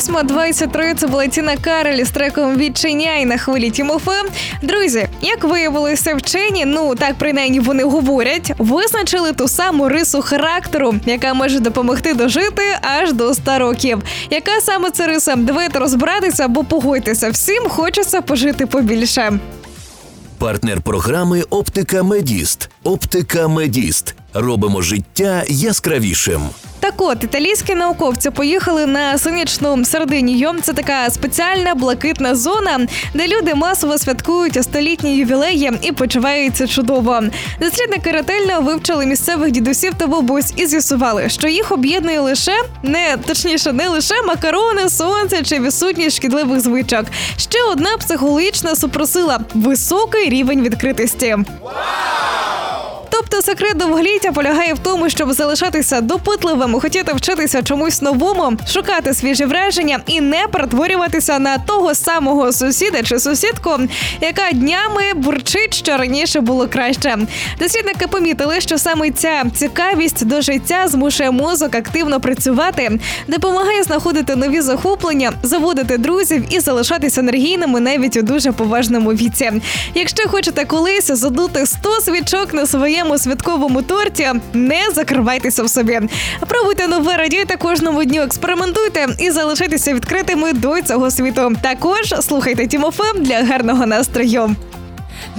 8:23 це була Тіна Кароль з треком «Відчиняй» на хвилі Тім ФМ. Друзі, як виявилося, вчені, так принаймні вони говорять, визначили ту саму рису характеру, яка може допомогти дожити аж до 100 років. Яка саме це риса? Давайте розбиратися, бо погодьтеся, всім хочеться пожити побільше. Партнер програми «Оптика Медіст». «Оптика Медіст». Робимо життя яскравішим. Так от, італійські науковці поїхали на сонячну Сардинію. Це така спеціальна блакитна зона, де люди масово святкують столітні ювілеї і почуваються чудово. Дослідники ретельно вивчили місцевих дідусів та бабусь і з'ясували, що їх об'єднує не лише макарони, сонце чи відсутність шкідливих звичок. Ще одна психологічна супросила – високий рівень відкритості. Тобто секрет довголіття полягає в тому, щоб залишатися допитливим, хотіти вчитися чомусь новому, шукати свіжі враження і не перетворюватися на того самого сусіда чи сусідку, яка днями бурчить, що раніше було краще. Дослідники помітили, що саме ця цікавість до життя змушує мозок активно працювати, допомагає знаходити нові захоплення, заводити друзів і залишатися енергійними навіть у дуже поважному віці. Якщо хочете колись задути 100 свічок на своєму святковому торті, не закривайтеся в собі. Пробуйте нове, радійте кожному дню, експериментуйте і залишайтеся відкритими до цього світу. Також слухайте Тім ФМ для гарного настрою.